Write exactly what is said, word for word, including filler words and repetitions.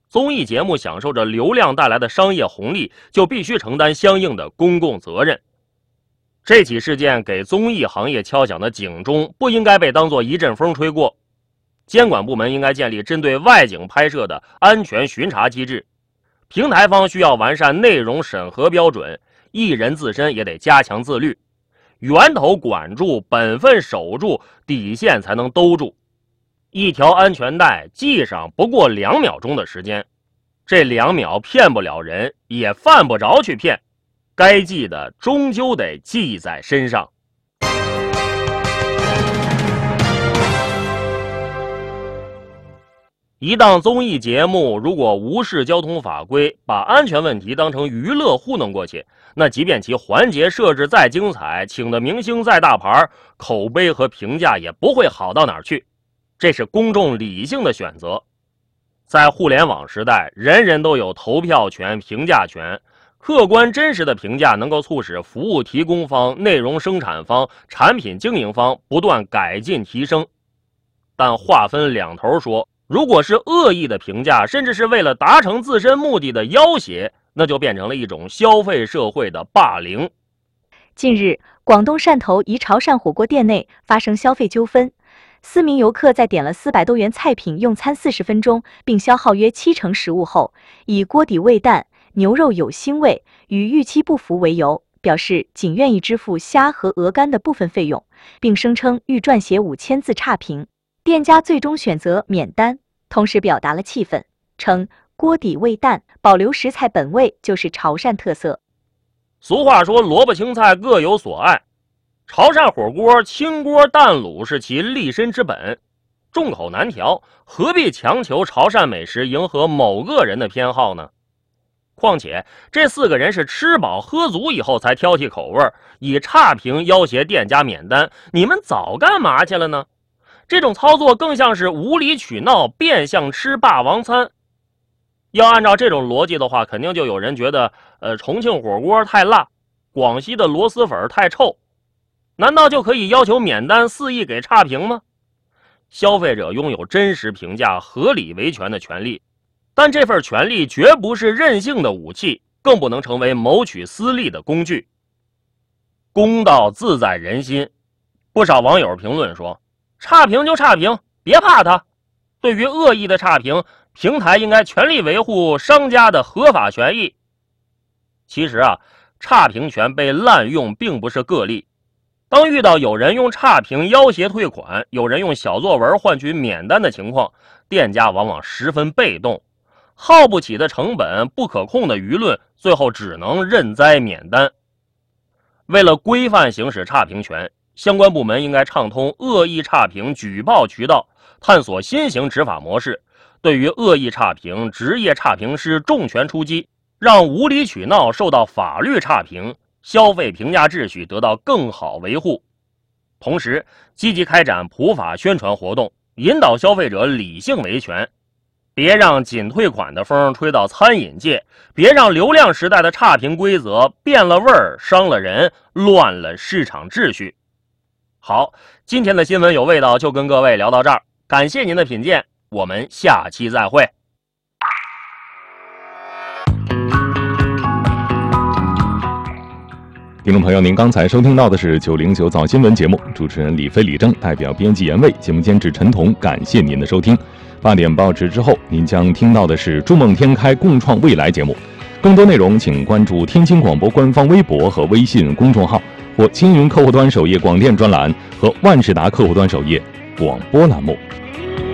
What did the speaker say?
综艺节目享受着流量带来的商业红利，就必须承担相应的公共责任。这起事件给综艺行业敲响的警钟，不应该被当作一阵风吹过。监管部门应该建立针对外景拍摄的安全巡查机制，平台方需要完善内容审核标准，艺人自身也得加强自律，源头管住，本分守住，底线才能兜住。一条安全带系上不过两秒钟的时间，这两秒骗不了人，也犯不着去骗，该记的终究得记在身上。一档综艺节目如果无视交通法规，把安全问题当成娱乐糊弄过去，那即便其环节设置再精彩，请的明星再大牌，口碑和评价也不会好到哪儿去。这是公众理性的选择。在互联网时代，人人都有投票权、评价权，客观真实的评价能够促使服务提供方、内容生产方、产品经营方不断改进提升。但话分两头说，如果是恶意的评价，甚至是为了达成自身目的的要挟，那就变成了一种消费社会的霸凌。 近日，广东汕头一潮汕火锅店内发生消费纠纷，四名游客在点了四百多元菜品用餐四十分钟，并消耗约七成食物后，以锅底味淡、牛肉有腥味、与预期不符为由，表示仅愿意支付虾和鹅肝的部分费用，并声称欲撰写五千字差评。店家最终选择免单，同时表达了气愤，称锅底味淡，保留食材本味就是潮汕特色。 俗话说萝卜青菜各有所爱，潮汕火锅清锅淡卤是其立身之本，众口难调，何必强求潮汕美食迎合某个人的偏好呢？况且这四个人是吃饱喝足以后才挑剔口味，以差评要挟店家免单，你们早干嘛去了呢？这种操作更像是无理取闹，变相吃霸王餐。要按照这种逻辑的话，肯定就有人觉得呃，重庆火锅太辣，广西的螺蛳粉太臭，难道就可以要求免单肆意给差评吗？消费者拥有真实评价、合理维权的权利，但这份权利绝不是任性的武器，更不能成为谋取私利的工具。公道自在人心，不少网友评论说，差评就差评，别怕它。对于恶意的差评，平台应该全力维护商家的合法权益。其实啊，差评权被滥用并不是个例。当遇到有人用差评要挟退款，有人用小作文换取免单的情况，店家往往十分被动，耗不起的成本、不可控的舆论，最后只能认栽免单。为了规范行使差评权，相关部门应该畅通恶意差评举报渠道，探索新型执法模式，对于恶意差评、职业差评师重拳出击，让无理取闹受到法律差评，消费评价秩序得到更好维护。同时，积极开展普法宣传活动，引导消费者理性维权，别让仅退款的风吹到餐饮界，别让流量时代的差评规则变了味儿、伤了人、乱了市场秩序。好，今天的新闻有味道就跟各位聊到这儿，感谢您的品鉴，我们下期再会。 听众朋友，您刚才收听到的是九零九早新闻节目，主持人李飞、李征代表编辑严卫，节目监制陈彤，感谢您的收听。八点报纸之后，您将听到的是筑梦天开共创未来节目。更多内容请关注天津广播官方微博和微信公众号，或青云客户端首页广电专栏和万事达客户端首页广播栏目。